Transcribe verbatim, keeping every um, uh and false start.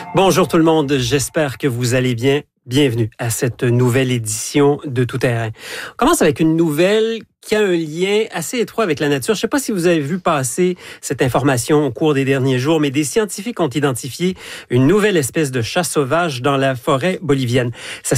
Bonjour tout le monde, j'espère que vous allez bien. Bienvenue à cette nouvelle édition de Tout Terrain. On commence avec une nouvelle qui a un lien assez étroit avec la nature. Je ne sais pas si vous avez vu passer cette information au cours des derniers jours, mais des scientifiques ont identifié une nouvelle espèce de chat sauvage dans la forêt bolivienne. Ça